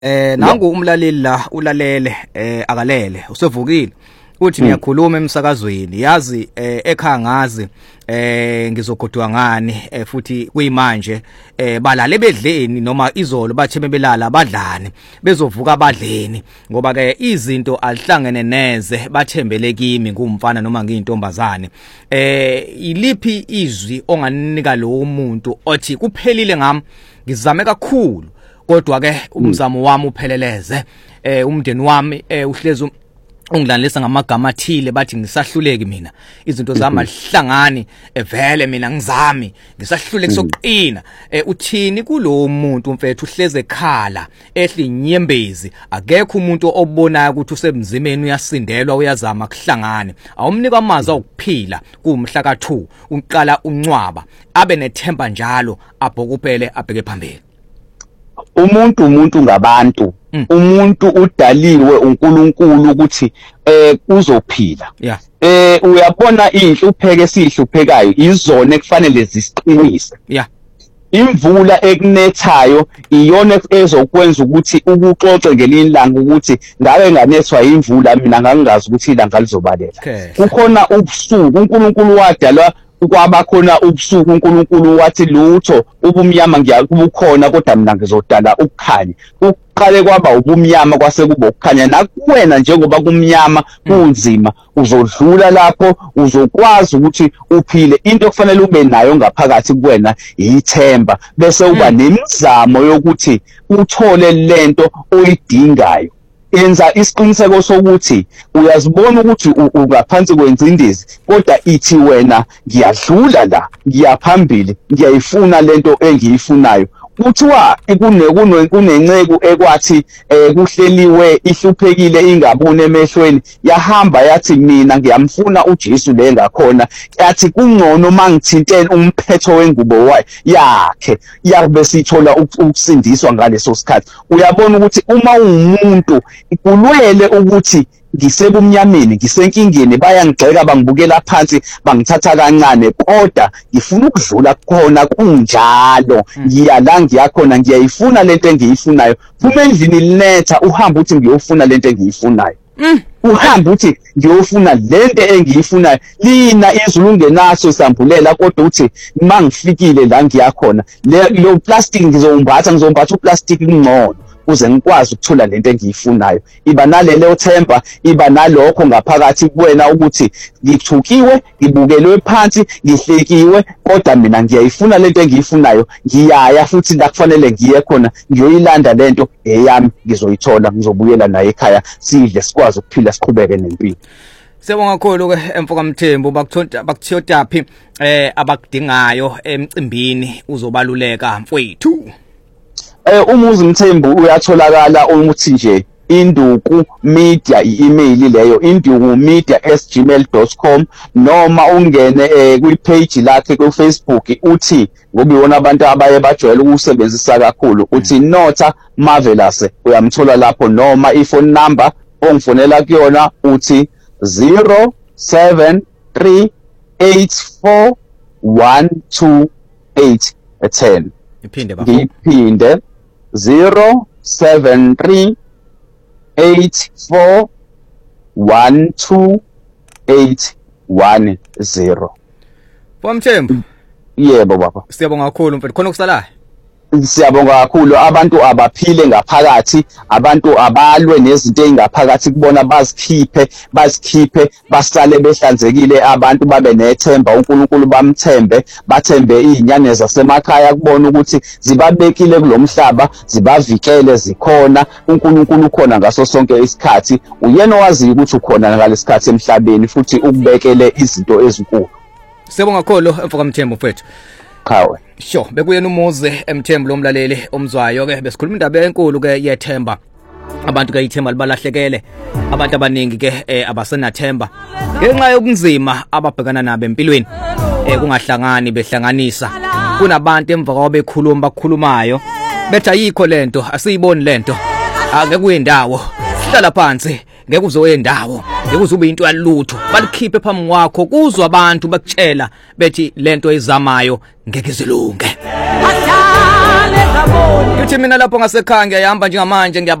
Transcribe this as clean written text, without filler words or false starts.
nangu umlaleli la ulalele akalele usevukile uthi ngiyakhuluma emsakazweni yazi ekhaya ngazi ngizogodwa ngani futhi kuyimanje balale bedleni noma izolo bathe belala badlane bezovuka badleni ngoba ke izinto alihlangene neze bathembele kimi ngumfana noma ngiyintombazane iliphi izwi onganika lo umuntu othi kuphelile ngami ngizame kakhulu kodwa ke umzamo wami upheleleze umndeni wami uhlezi ungidlalisa ngamagama athile bathi ngisahluleki mina izinto zami alihlangani vele mina ngizami ngisahluleki sokuqina uthini kulo muntu mfethu uhleze ekhala ehlinyembezi akekho umuntu obonayo ukuthi usemzimeni uyasindelwa uyazama kuhlangane awumnika amazi okuphila kumhla ka2 uqala uncwaba abe nethemba njalo abhokuphele abheke phambili umuntu ngabantu umuntu udaliwe uNkulunkulu ukuthi uzophila uyabona inhlupheke esihluphekayo izona ekufanele zisiqinise imvula ekunethayo iyona ezokwenza ukuthi ukuxoxe ngelinye ilanga ukuthi ngabe nganethwa imvula mina ngangazi ukuthi ilanga lizobalela kukhona ubusuku uNkulunkulu wadala ukwabakhona ubusuku uNkulunkulu wathi lutho ubumnyama ngiyakubukhona kodwa mina ngizodala ukukhanya uqale kwaba ubumnyama kwase kuba ukukhanya nakuwena njengoba kumnyama kunzima uzodlula lapho uzokwazi ukuthi uphile into okufanele ube nayo ngaphakathi kuwena ithemba bese uba nemizamo yokuthi uthole lento oyidingayo enza isiqiniseko sokuthi uyazibona ukuthi ungaphansi kwenzindezi kodwa ithi wena ngiyadlula la ngiyaphambili ngiyayifuna lento engiyifunayo kuthiwa kunenceku ekwathi kuhleliwe ihluphekile ingabone emehlweni yahamba yathi mina ngiyamfuna uJesu le ngakhona yathi kungcono mangithintele umphetho wengubo yakhe yabe sithola ukusindiswa ngaleso sikhathi uyabona ukuthi uma umuntu kulwele ukuthi ngisebumnyameni ngisenkingeni bayangigxeka bangibukela phansi bangithatha kancane kodwa ngifuna ukudlula khona kunjalo ngiyala ngiyakhona ngiyayifuna lento engiyifunayo phuma endlini linetha uhamba uthi ngiyofuna lento engiyifunayo uhamba uthi ngiyofuna lento engiyifunayo lina izulu ungenaso isambulela kodwa uthi mangifikile la ngiyakhona lo plastic ngizombatha uplastic kungcono uze ngikwazi ukuthola lento engiyifunayo iba nalelo themba iba nalokho ngaphakathi kuwena ukuthi ngithukiwe ngibukelwe phansi ngihlekiwe kodwa mina ngiyayifuna lento engiyifunayo ngiyaya futhi la kufanele ngiye khona ngiyoyilanda lento eyami ngizoyithola ngizobuyela naye ekhaya sidle sikwazi ukuphila siqhubeke nempilo Siyabonga kakhulu ke emfoka Mthembu bakuthiyotaphi abakudingayo emcimbini uzobaluleka mfowethu umuzi Mthembu uyatholakala umuthi nje Induku Media i-email leyo indukumedia@gmail.com noma ungene kwi-page lakhe ku Facebook uthi ngoba iwona abantu abaye bajwayele ukusebenzisa kakhulu uthi Notha Marvelous uyamthola lapho noma iphone number ongifonela kuyona uthi 0738412810 iphinde bafo 0738412810 Mthembu yebo baba siyabonga kakhulu mfethu khona kusalayo siyabonga kakhulu abantu abaphile ngaphakathi abantu abalwe nezinto ezingaphakathi kubona bazikhiphe basale behlanzekile abantu babe nethemba uNkulunkulu bamthembe bathembe izinyane zasemakhaya kubona ukuthi zibabekile kulomhlaba zibavikele zikhona uNkulunkulu khona ngaso sonke isikhathi uyena owazi ukuthi ukhona ngalesikhathi emhlabeni futhi ukubekele izinto ezinkulu siyabonga kakhulu emfoka Mthembu mfethu Khawe sho bekuyena umuzi Mthembu lomlaleli omzwayo ke besikhuluma indaba enkulu ke yethemba abantu ke ithemba libalahlekele abantu abaningi ke abasenathemba ngenxa yokunzima ababhekana nabo empilweni kungahlangani behlanganisa kunabantu emva kwabo bekhuluma bakhulumayo bethi ayikho lento asiyiboni lento ake kuyindawo hlala phansi ngeke uzoyendawo ngeke uzube into yalutho balikhiphe phambi kwakho kuzwa abantu bakutshela bethi lento ezamayo ngeke izilunge Uthi mina lapho ngasekhaya ngiyahamba njengamanje